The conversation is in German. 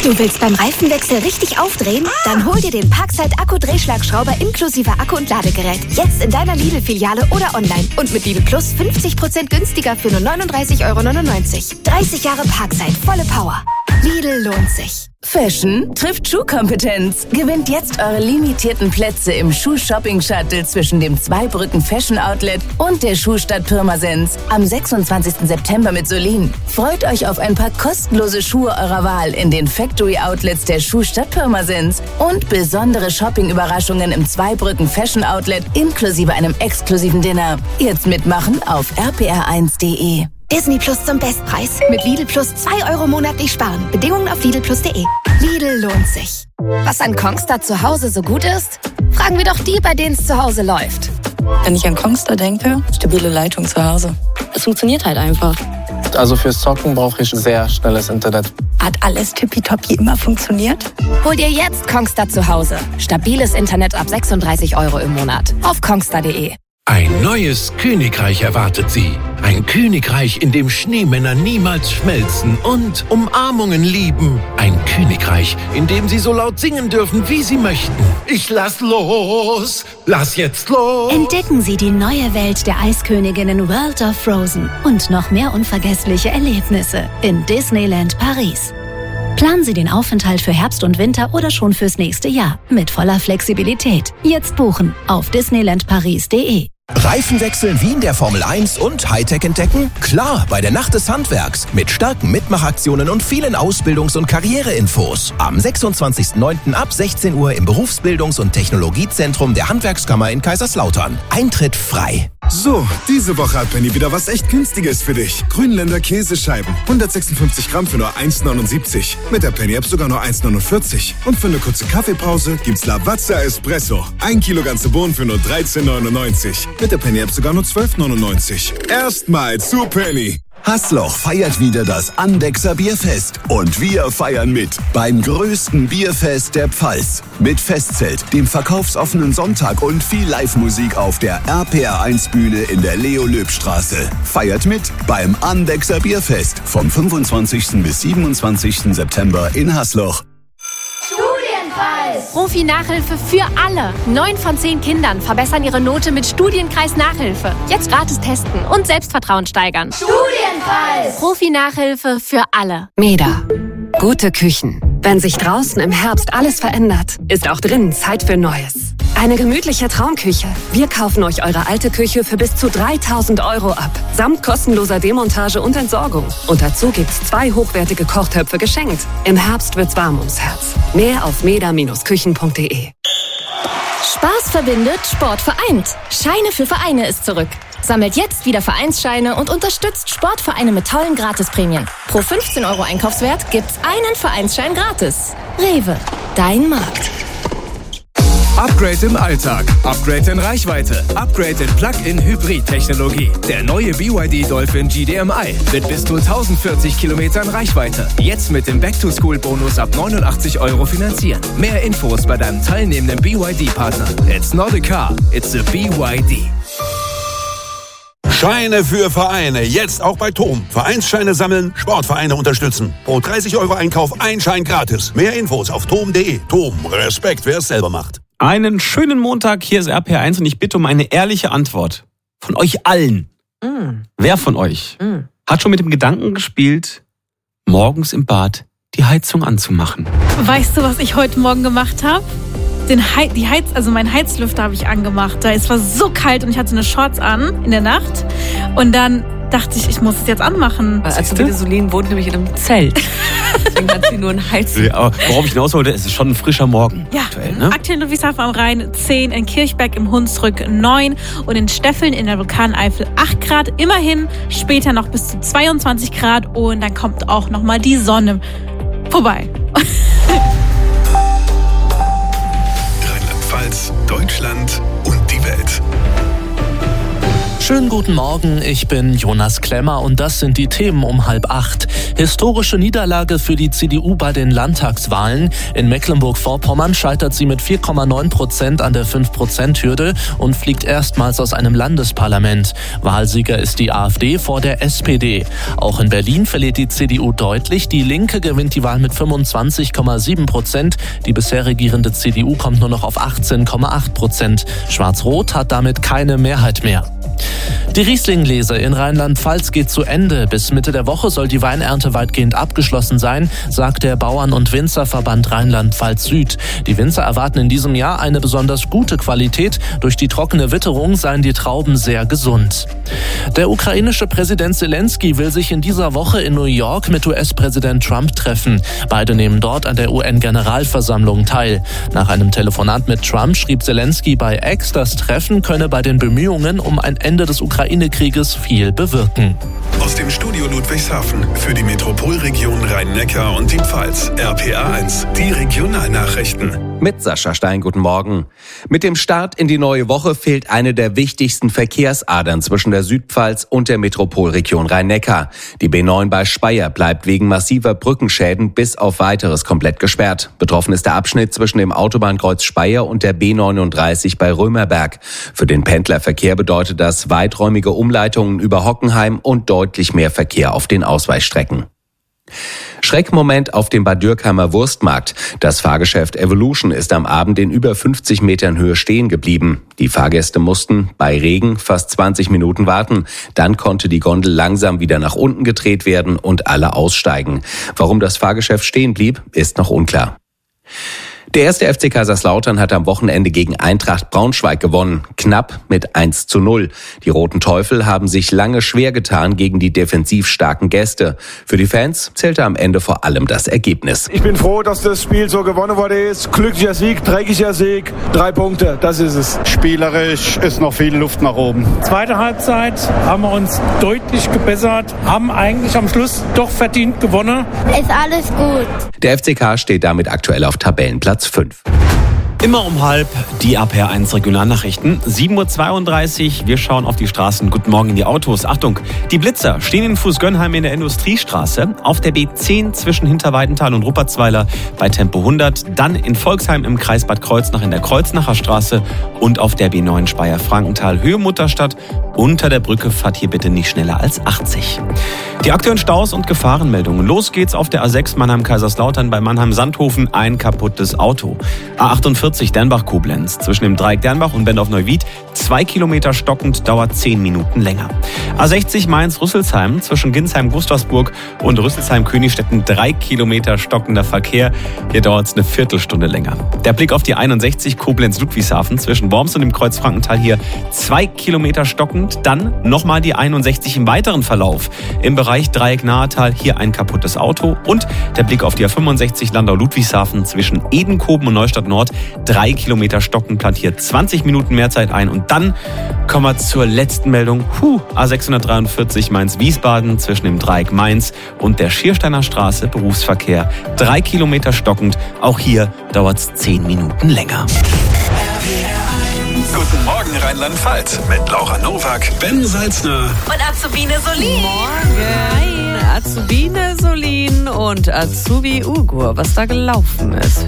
Du willst beim Reifenwechsel richtig aufdrehen? Dann hol dir den Parkside Akku-Drehschlagschrauber inklusive Akku und Ladegerät. Jetzt in deiner Lidl-Filiale oder online. Und mit Lidl Plus 50% günstiger für nur 39,99 €. 30 Jahre Parkside, volle Power. Lidl lohnt sich. Fashion trifft Schuhkompetenz. Gewinnt jetzt eure limitierten Plätze im Schuh-Shopping-Shuttle zwischen dem Zweibrücken Fashion Outlet und der Schuhstadt Pirmasens am 26. September mit Solin. Freut euch auf ein paar kostenlose Schuhe eurer Wahl in den Factory-Outlets der Schuhstadt Pirmasens und besondere Shopping-Überraschungen im Zweibrücken Fashion Outlet inklusive einem exklusiven Dinner. Jetzt mitmachen auf rpr1.de. Disney Plus zum Bestpreis. Mit Lidl Plus 2 € monatlich sparen. Bedingungen auf lidlplus.de. Lidl lohnt sich. Was an Kongstar zu Hause so gut ist? Fragen wir doch die, bei denen es zu Hause läuft. Wenn ich an Kongstar denke, stabile Leitung zu Hause. Es funktioniert halt einfach. Also fürs Zocken brauche ich sehr schnelles Internet. Hat alles tippitoppi immer funktioniert? Hol dir jetzt Kongstar zu Hause. Stabiles Internet ab 36 € im Monat. Auf kongstar.de. Ein neues Königreich erwartet Sie. Ein Königreich, in dem Schneemänner niemals schmelzen und Umarmungen lieben. Ein Königreich, in dem Sie so laut singen dürfen, wie Sie möchten. Ich lass los, lass jetzt los. Entdecken Sie die neue Welt der Eisköniginnen World of Frozen und noch mehr unvergessliche Erlebnisse in Disneyland Paris. Planen Sie den Aufenthalt für Herbst und Winter oder schon fürs nächste Jahr mit voller Flexibilität. Jetzt buchen auf disneylandparis.de. Reifenwechseln wie in der Formel 1 und Hightech entdecken? Klar, bei der Nacht des Handwerks. Mit starken Mitmachaktionen und vielen Ausbildungs- und Karriereinfos. Am 26.09. ab 16 Uhr im Berufsbildungs- und Technologiezentrum der Handwerkskammer in Kaiserslautern. Eintritt frei. So, diese Woche hat Penny wieder was echt Günstiges für dich. Grünländer Käsescheiben. 156 Gramm für nur 1,79. Mit der Penny-App sogar nur 1,49. Und für eine kurze Kaffeepause gibt's Lavazza Espresso. 1 Kilo ganze Bohnen für nur 13,99. Mit der Penny-App sogar nur 12,99. Erstmal zu Penny. Haßloch feiert wieder das Andechser Bierfest. Und wir feiern mit beim größten Bierfest der Pfalz. Mit Festzelt, dem verkaufsoffenen Sonntag und viel Live-Musik auf der RPR1-Bühne in der Leo-Löb-Straße. Feiert mit beim Andechser Bierfest vom 25. bis 27. September in Haßloch. Profi-Nachhilfe für alle. 9 von 10 Kindern verbessern ihre Note mit Studienkreis Nachhilfe. Jetzt gratis testen und Selbstvertrauen steigern. Studienpreis. Profi-Nachhilfe für alle. MEDA. Gute Küchen. Wenn sich draußen im Herbst alles verändert, ist auch drinnen Zeit für Neues. Eine gemütliche Traumküche. Wir kaufen euch eure alte Küche für bis zu 3.000 € ab. Samt kostenloser Demontage und Entsorgung. Und dazu gibt's 2 hochwertige Kochtöpfe geschenkt. Im Herbst wird's warm ums Herz. Mehr auf meda-küchen.de. Spaß verbindet, Sport vereint. Scheine für Vereine ist zurück. Sammelt jetzt wieder Vereinsscheine und unterstützt Sportvereine mit tollen Gratisprämien. Pro 15 € Einkaufswert gibt's einen Vereinsschein gratis. Rewe, dein Markt. Upgrade im Alltag, Upgrade in Reichweite, Upgrade in Plug-in-Hybrid-Technologie. Der neue BYD Dolphin GDMI mit bis zu 1040 Kilometern Reichweite. Jetzt mit dem Back-to-School-Bonus ab 89 € finanzieren. Mehr Infos bei deinem teilnehmenden BYD-Partner. It's not a car, it's a BYD. Scheine für Vereine. Jetzt auch bei TOM. Vereinsscheine sammeln, Sportvereine unterstützen. Pro 30 € Einkauf ein Schein gratis. Mehr Infos auf tom.de. TOM. Respekt, wer es selber macht. Einen schönen Montag, hier ist RPR1 und ich bitte um eine ehrliche Antwort. Von euch allen. Wer von euch hat schon mit dem Gedanken gespielt, morgens im Bad die Heizung anzumachen? Weißt du, was ich heute Morgen gemacht habe? Mein Heizlüfter habe ich angemacht. Es war so kalt und ich hatte eine Shorts an in der Nacht. Und dann dachte ich muss es jetzt anmachen. Also mit Solin wohnt nämlich in einem Zelt. Deswegen hat sie nur einen Heizlüfter. Ja, aber worauf ich hinaus wollte, es ist schon ein frischer Morgen. Ja, aktuell, ne? Aktuell in Ludwigshafen am Rhein 10, in Kirchberg im Hunsrück 9 und in Steffeln in der Vulkaneifel 8 Grad. Immerhin später noch bis zu 22 Grad und dann kommt auch nochmal die Sonne vorbei. Rheinland-Pfalz, Deutschland und die Welt. Schönen guten Morgen, ich bin Jonas Klemmer und das sind die Themen um 7:30. Historische Niederlage für die CDU bei den Landtagswahlen. In Mecklenburg-Vorpommern scheitert sie mit 4,9% an der 5%-Hürde und fliegt erstmals aus einem Landesparlament. Wahlsieger ist die AfD vor der SPD. Auch in Berlin verliert die CDU deutlich. Die Linke gewinnt die Wahl mit 25,7%. Die bisher regierende CDU kommt nur noch auf 18,8%. Schwarz-Rot hat damit keine Mehrheit mehr. Die Riesling-Lese in Rheinland-Pfalz geht zu Ende. Bis Mitte der Woche soll die Weinernte weitgehend abgeschlossen sein, sagt der Bauern- und Winzerverband Rheinland-Pfalz Süd. Die Winzer erwarten in diesem Jahr eine besonders gute Qualität. Durch die trockene Witterung seien die Trauben sehr gesund. Der ukrainische Präsident Zelensky will sich in dieser Woche in New York mit US-Präsident Trump treffen. Beide nehmen dort an der UN-Generalversammlung teil. Nach einem Telefonat mit Trump schrieb Zelensky bei X, das Treffen könne bei den Bemühungen um ein Ende des Ukraine-Krieges viel bewirken. Aus dem Studio Ludwigshafen für die Metropolregion Rhein-Neckar und die Pfalz. RPA1, die Regionalnachrichten. Mit Sascha Stein, guten Morgen. Mit dem Start in die neue Woche fehlt eine der wichtigsten Verkehrsadern zwischen der Südpfalz und der Metropolregion Rhein-Neckar. Die B9 bei Speyer bleibt wegen massiver Brückenschäden bis auf Weiteres komplett gesperrt. Betroffen ist der Abschnitt zwischen dem Autobahnkreuz Speyer und der B39 bei Römerberg. Für den Pendlerverkehr bedeutet das weiträumige Umleitungen über Hockenheim und deutlich mehr Verkehr auf den Ausweichstrecken. Schreckmoment auf dem Bad Dürkheimer Wurstmarkt. Das Fahrgeschäft Evolution ist am Abend in über 50 Metern Höhe stehen geblieben. Die Fahrgäste mussten bei Regen fast 20 Minuten warten. Dann konnte die Gondel langsam wieder nach unten gedreht werden und alle aussteigen. Warum das Fahrgeschäft stehen blieb, ist noch unklar. Der erste FC Kaiserslautern hat am Wochenende gegen Eintracht Braunschweig gewonnen. Knapp mit 1:0. Die Roten Teufel haben sich lange schwer getan gegen die defensiv starken Gäste. Für die Fans zählte am Ende vor allem das Ergebnis. Ich bin froh, dass das Spiel so gewonnen wurde. Glücklicher Sieg, dreckiger Sieg, 3 Punkte, das ist es. Spielerisch ist noch viel Luft nach oben. Zweite Halbzeit haben wir uns deutlich gebessert, haben eigentlich am Schluss doch verdient gewonnen. Ist alles gut. Der FCK steht damit aktuell auf Tabellenplatz 5. Immer um 7:30 die RPR1 Regionalnachrichten. 7:32 Uhr, wir schauen auf die Straßen. Guten Morgen in die Autos. Achtung, die Blitzer stehen in Fußgönnheim in der Industriestraße, auf der B10 zwischen Hinterweidenthal und Ruppertsweiler bei Tempo 100, dann in Volksheim im Kreis Bad Kreuznach in der Kreuznacher Straße und auf der B9 Speyer-Frankenthal Höhe Mutterstadt. Unter der Brücke fahrt hier bitte nicht schneller als 80. Die aktuellen Staus und Gefahrenmeldungen. Los geht's auf der A6 Mannheim-Kaiserslautern bei Mannheim-Sandhofen, ein kaputtes Auto. A48 Dernbach-Koblenz zwischen dem Dreieck Dernbach und Bendorf-Neuwied 2 Kilometer stockend, dauert 10 Minuten länger. A60 Mainz-Rüsselsheim zwischen Ginsheim-Gustavsburg und Rüsselsheim-Königstetten 3 Kilometer stockender Verkehr. Hier dauert es eine Viertelstunde länger. Der Blick auf die 61 Koblenz-Ludwigshafen zwischen Worms und dem Kreuz Frankenthal hier 2 Kilometer stockend. Dann nochmal die 61 im weiteren Verlauf. Im Bereich Dreieck Nahetal hier ein kaputtes Auto. Und der Blick auf die A65 Landau-Ludwigshafen zwischen Edenkoben und Neustadt Nord 3 Kilometer stockend, plant hier 20 Minuten mehr Zeit ein. Und dann kommen wir zur letzten Meldung. A643 Mainz-Wiesbaden zwischen dem Dreieck Mainz und der Schiersteiner Straße Berufsverkehr 3 Kilometer stockend. Auch hier dauert es 10 Minuten länger. Guten Morgen Rheinland-Pfalz mit Laura Nowak, Ben Salzner und Azubine Solin. Morgen. Azubine Solin und Azubi Ugur, was da gelaufen ist.